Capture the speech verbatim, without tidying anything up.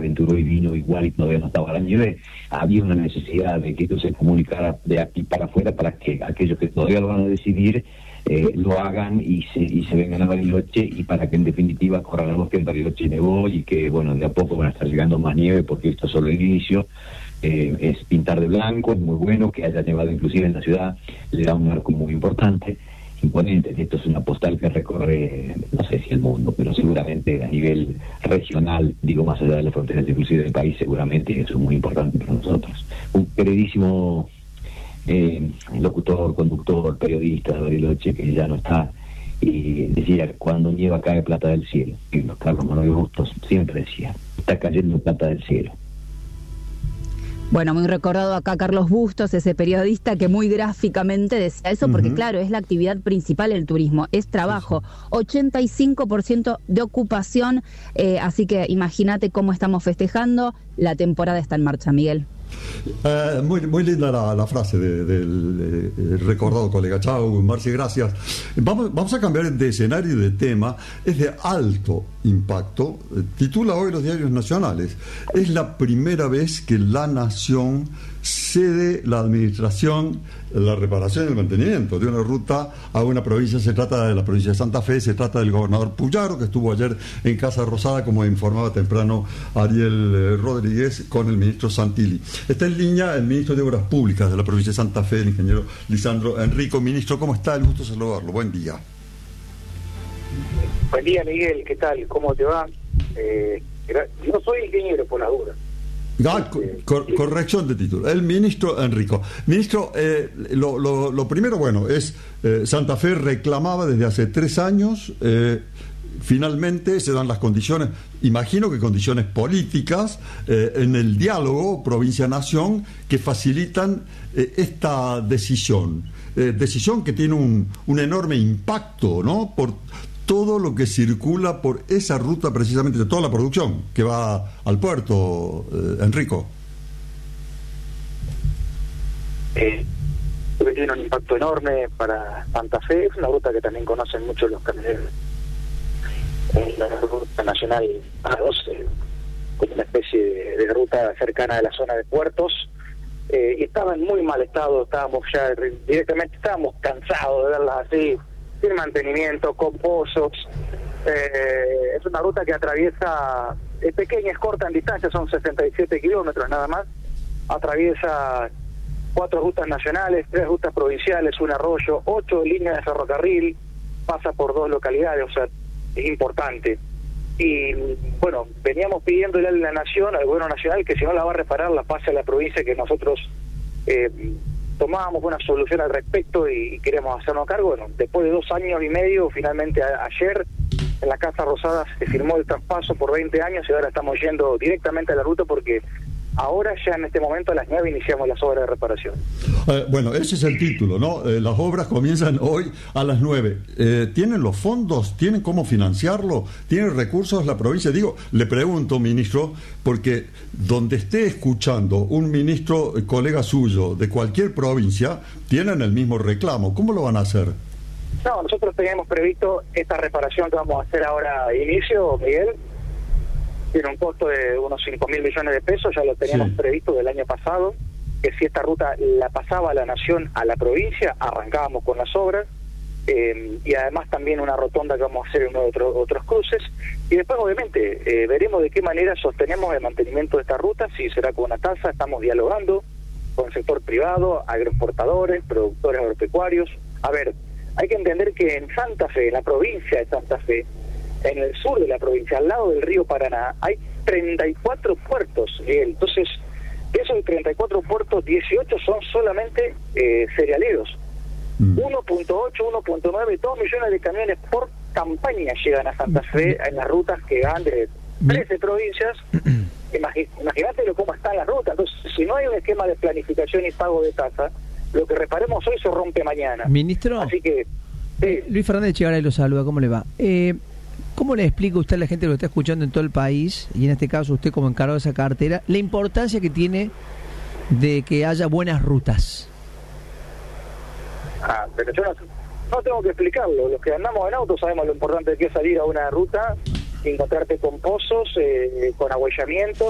aventuró y vino igual y todavía no estaba la nieve, había una necesidad de que esto se comunicara de aquí para afuera para que aquellos que todavía lo van a decidir eh, lo hagan y se, y se vengan a Bariloche, y para que en definitiva corra la voz que en Bariloche nevó y que bueno, de a poco van a estar llegando más nieve, porque esto es solo el inicio. Eh, es pintar de blanco, es muy bueno que haya nevado inclusive en la ciudad, le da un marco muy importante, imponente. Esto es una postal que recorre, no sé si el mundo, pero seguramente a nivel regional, digo más allá de las fronteras inclusive del país, seguramente eso es muy importante para nosotros. Un queridísimo eh, locutor, conductor, periodista de Bariloche, que ya no está, y decía: cuando nieva cae plata del cielo. Y los Carlos Manuel Bustos siempre decía: está cayendo plata del cielo. Bueno, muy recordado acá Carlos Bustos, ese periodista que muy gráficamente decía eso, porque uh-huh. claro, es la actividad principal el turismo, es trabajo, sí, sí. ochenta y cinco por ciento de ocupación, eh, así que imagínate cómo estamos festejando, la temporada está en marcha, Miguel. Eh, muy, muy linda la, la frase del de, de, de recordado colega. Chau, Marci, gracias. Vamos, vamos a cambiar de escenario y de tema. Es de alto impacto. Titula hoy los diarios nacionales: es la primera vez que la nación cede la administración, la reparación y el mantenimiento de una ruta a una provincia. Se trata de la provincia de Santa Fe, se trata del gobernador Puyaro, que estuvo ayer en Casa Rosada, como informaba temprano Ariel Rodríguez, con el ministro Santilli. Está en línea el ministro de Obras Públicas de la provincia de Santa Fe, el ingeniero Lisandro Enrico. Ministro, ¿cómo está? El gusto de saludarlo. Buen día. Buen día, Miguel. ¿Qué tal? ¿Cómo te va? Eh, yo soy ingeniero, por la duda. Ah, cor- corrección de título. El ministro Enrico. Ministro, eh, lo, lo, lo primero, bueno, es eh, Santa Fe reclamaba desde hace tres años, eh, finalmente se dan las condiciones, imagino que condiciones políticas, eh, en el diálogo provincia-nación, que facilitan eh, esta decisión. Eh, decisión que tiene un, un enorme impacto, ¿no?, por todo lo que circula por esa ruta, precisamente de toda la producción que va al puerto, eh, Enrico. Eh, que tiene un impacto enorme para Santa Fe. Es una ruta que también conocen mucho los camioneros. Es la ruta nacional A doce, como una especie de, de ruta cercana a la zona de puertos. Eh, y estaba en muy mal estado, estábamos ya directamente, estábamos cansados de verlas así, sin mantenimiento, con pozos. Eh, es una ruta que atraviesa, es pequeña, es corta en distancia, son sesenta y siete kilómetros nada más. Atraviesa cuatro rutas nacionales, tres rutas provinciales, un arroyo, ocho líneas de ferrocarril, pasa por dos localidades, o sea, es importante. Y bueno, veníamos pidiéndole a la nación, al gobierno nacional, que si no la va a reparar, la pase a la provincia, que nosotros eh, tomábamos una solución al respecto y, y queremos hacernos cargo. Bueno, después de dos años y medio, finalmente a, ayer en la Casa Rosada se firmó el traspaso por veinte años y ahora estamos yendo directamente a la ruta, porque ahora ya en este momento a las nueve iniciamos las obras de reparación. Eh, bueno, ese es el título, ¿no? Eh, las obras comienzan hoy a las nueve. Eh, ¿Tienen los fondos? ¿Tienen cómo financiarlo? ¿Tienen recursos la provincia? Digo, le pregunto, ministro, porque donde esté escuchando un ministro, eh, colega suyo, de cualquier provincia, tienen el mismo reclamo. ¿Cómo lo van a hacer? No, nosotros teníamos previsto esta reparación que vamos a hacer ahora a inicio, Miguel. Tiene un costo de unos cinco mil millones de pesos, ya lo teníamos sí. previsto del año pasado, que si esta ruta la pasaba a la nación, a la provincia, arrancábamos con las obras, eh, y además también una rotonda que vamos a hacer en uno de otro, otros cruces, y después obviamente eh, veremos de qué manera sostenemos el mantenimiento de esta ruta, si será con una tasa. Estamos dialogando con el sector privado, agroexportadores, productores agropecuarios. A ver, hay que entender que en Santa Fe, en la provincia de Santa Fe, en el sur de la provincia, al lado del río Paraná, hay treinta y cuatro puertos, Miguel. Entonces, de esos treinta y cuatro puertos, dieciocho son solamente eh, cerealeros. Mm. uno punto ocho, uno punto nueve, dos millones de camiones por campaña llegan a Santa Fe en las rutas que van de trece provincias. Imagi- Imagínate cómo está la ruta. Entonces, si no hay un esquema de planificación y pago de tasa, lo que reparemos hoy se rompe mañana. Ministro, Así que, eh, Luis Fernández Chegaray lo saluda, ¿cómo le va? Eh, ¿Cómo le explica usted a la gente que lo está escuchando en todo el país, y en este caso usted como encargado de esa cartera, la importancia que tiene de que haya buenas rutas? Ah, pero yo no, no tengo que explicarlo. Los que andamos en auto sabemos lo importante que es salir a una ruta y encontrarte con pozos, eh, con abollamientos.